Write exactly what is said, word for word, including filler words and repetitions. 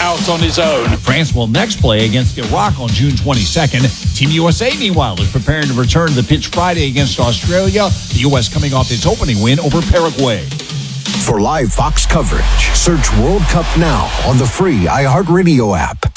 out on his own. France will next play against Iraq on June twenty-second. Team U S A, meanwhile, is preparing to return to the pitch Friday against Australia. The U S coming off its opening win over Paraguay. For live Fox coverage, search World Cup Now on the free iHeartRadio app.